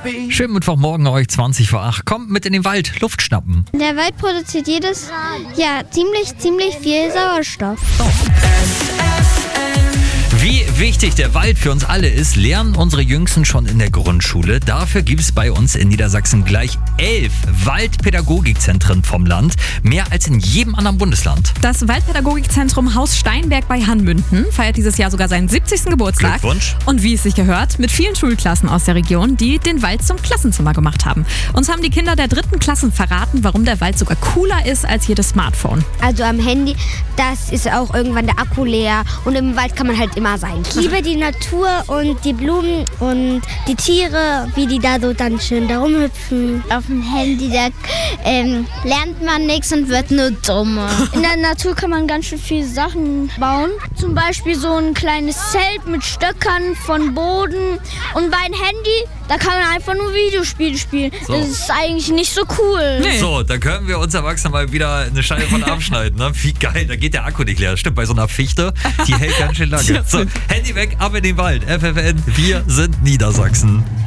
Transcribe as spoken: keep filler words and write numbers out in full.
Schönen Mittwochmorgen euch, zwanzig vor acht. Kommt mit in den Wald, Luft schnappen. Der Wald produziert jedes Jahr ziemlich, ziemlich viel Sauerstoff. Wie wichtig der Wald für uns alle ist, lernen unsere Jüngsten schon in der Grundschule. Dafür gibt es bei uns in Niedersachsen gleich elf Waldpädagogikzentren vom Land. Mehr als in jedem anderen Bundesland. Das Waldpädagogikzentrum Haus Steinberg bei Hannmünden feiert dieses Jahr sogar seinen siebzigsten Geburtstag. Glückwunsch. Und wie es sich gehört, mit vielen Schulklassen aus der Region, die den Wald zum Klassenzimmer gemacht haben. Uns haben die Kinder der dritten Klassen verraten, warum der Wald sogar cooler ist als jedes Smartphone. Also am Handy, das ist auch irgendwann der Akku leer und im Wald kann man halt immer sein. Ich liebe die Natur und die Blumen und die Tiere, wie die da so dann schön da rumhüpfen. Auf dem Handy, da ähm, lernt man nichts und wird nur dummer. In der Natur kann man ganz schön viele Sachen bauen. Zum Beispiel so ein kleines Zelt mit Stöckern von Boden. Und bei einem Handy, da kann man einfach nur Videospiele spielen. So. Das ist eigentlich nicht so cool. Nee. So, da können wir uns Erwachsenen mal wieder eine Scheibe von abschneiden. Ne? Wie geil, da geht der Akku nicht leer. Stimmt, bei so einer Fichte, die hält ganz schön lange. So, Handy weg, ab in den Wald. F F N, wir sind Niedersachsen.